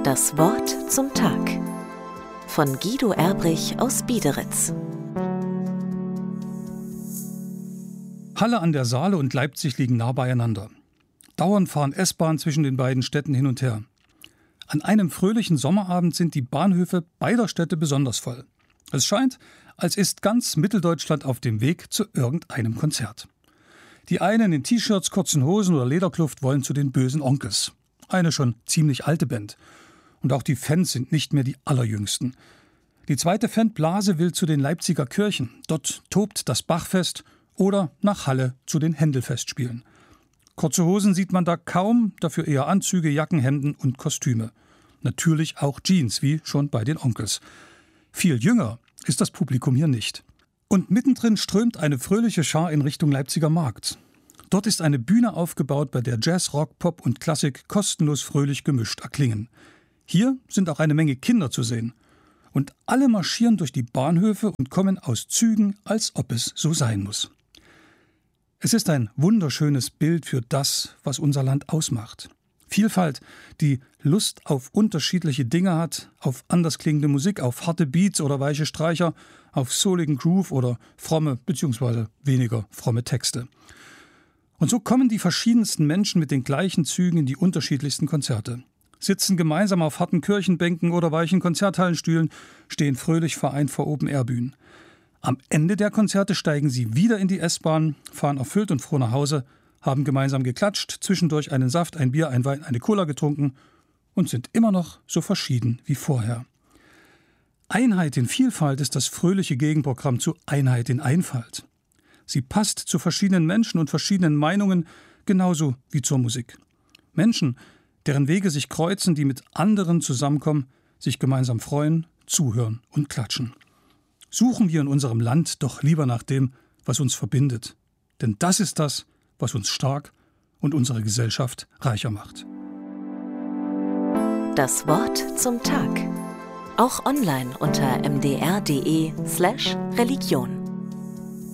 Das Wort zum Tag von Guido Erbrich aus Biederitz. Halle an der Saale und Leipzig liegen nah beieinander. Dauernd fahren S-Bahnen zwischen den beiden Städten hin und her. An einem fröhlichen Sommerabend sind die Bahnhöfe beider Städte besonders voll. Es scheint, als ist ganz Mitteldeutschland auf dem Weg zu irgendeinem Konzert. Die einen in T-Shirts, kurzen Hosen oder Lederkluft wollen zu den Bösen Onkelz. Eine schon ziemlich alte Band. Und auch die Fans sind nicht mehr die allerjüngsten. Die zweite Fanblase will zu den Leipziger Kirchen. Dort tobt das Bachfest oder nach Halle zu den Händelfestspielen. Kurze Hosen sieht man da kaum, dafür eher Anzüge, Jacken, Hemden und Kostüme. Natürlich auch Jeans, wie schon bei den Onkelz. Viel jünger ist das Publikum hier nicht. Und mittendrin strömt eine fröhliche Schar in Richtung Leipziger Markt. Dort ist eine Bühne aufgebaut, bei der Jazz, Rock, Pop und Klassik kostenlos fröhlich gemischt erklingen. Hier sind auch eine Menge Kinder zu sehen. Und alle marschieren durch die Bahnhöfe und kommen aus Zügen, als ob es so sein muss. Es ist ein wunderschönes Bild für das, was unser Land ausmacht. Vielfalt, die Lust auf unterschiedliche Dinge hat, auf anders klingende Musik, auf harte Beats oder weiche Streicher, auf souligen Groove oder fromme bzw. weniger fromme Texte. Und so kommen die verschiedensten Menschen mit den gleichen Zügen in die unterschiedlichsten Konzerte. Sitzen gemeinsam auf harten Kirchenbänken oder weichen Konzerthallenstühlen, stehen fröhlich vereint vor Open-Air-Bühnen. Am Ende der Konzerte steigen sie wieder in die S-Bahn, fahren erfüllt und froh nach Hause, haben gemeinsam geklatscht, zwischendurch einen Saft, ein Bier, ein Wein, eine Cola getrunken und sind immer noch so verschieden wie vorher. Einheit in Vielfalt ist das fröhliche Gegenprogramm zu Einheit in Einfalt. Sie passt zu verschiedenen Menschen und verschiedenen Meinungen, genauso wie zur Musik. Menschen, deren Wege sich kreuzen, die mit anderen zusammenkommen, sich gemeinsam freuen, zuhören und klatschen. Suchen wir in unserem Land doch lieber nach dem, was uns verbindet. Denn das ist das, was uns stark und unsere Gesellschaft reicher macht. Das Wort zum Tag. Auch online unter mdr.de/Religion.